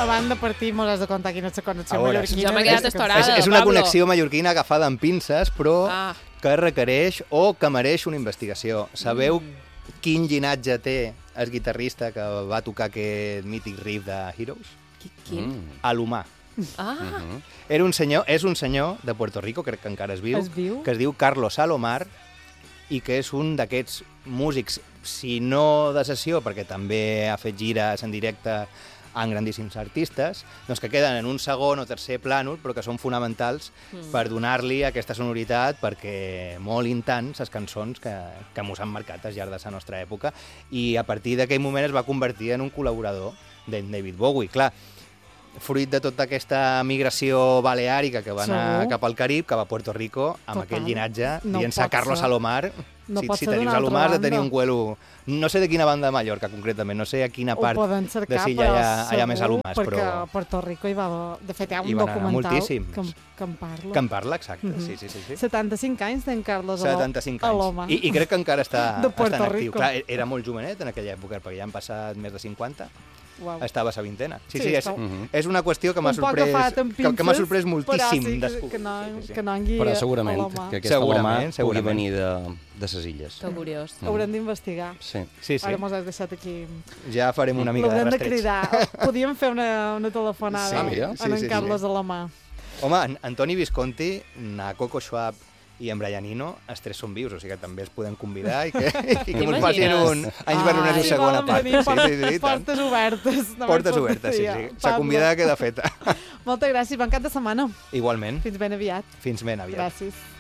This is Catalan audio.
abans de partir mos has de contar quina és la connexió mallorquina. Jo m'he quedat estorada, És una Pablo. connexió mallorquina agafada amb pinces, però que requereix o que mereix una investigació. Sabeu quin llinatge té el guitarrista que va tocar aquest mític riff de Heroes? Quin? Alomar. És un senyor de Puerto Rico, crec que encara es viu, que es diu Carlos Alomar i que és un d'aquests músics, si no de sessió, perquè també ha fet gires en directe amb grandíssims artistes, doncs que queden en un segon o tercer plànol, però que són fonamentals per donar-li aquesta sonoritat, perquè molin tant les cançons que mos han marcat al llarg de la nostra època, i a partir d'aquell moment es va convertir en un col·laborador d'en David Bowie. Clar, fruit de tota aquesta migració baleàrica que va anar cap al Carib, cap a Puerto Rico, amb aquell llinatge, dient-se Carlos Alomar. Si teniu Alomar, de tenir un cuelo... No sé de quina banda de Mallorca, concretament, no sé a quina part de Silla hi ha més Alomars, però... Perquè a Puerto Rico hi va... De fet, hi ha un documental que en parla. Que en parla, exacte, sí. 75 anys d'en Carlos Alomar. I crec que encara està en actiu. Clar, era molt jovenet en aquella època, perquè ja han passat més de 50. Estava a sa vintena. Sí, és una qüestió que m'ha sorprès moltíssim descobrir. Però segurament que aquesta Alomar pugui venir de ses illes. Que curiós. Haurem d'investigar. Sí. Ara mos has deixat aquí... Ja farem una mica de rastreig. L'haurem de cridar. Podíem fer una telefonada en Carlos Alomar. Home, Antoni Visconti, na Coco Schwab i en Brian Eno, els tres són vius, o sigui que també els podem convidar i que ens facin un Anys Barronesos segona part. Portes obertes. Portes obertes, sí. La convidada queda feta. Moltes gràcies, bon cap de setmana. Igualment. Fins ben aviat. Fins ben aviat. Gràcies.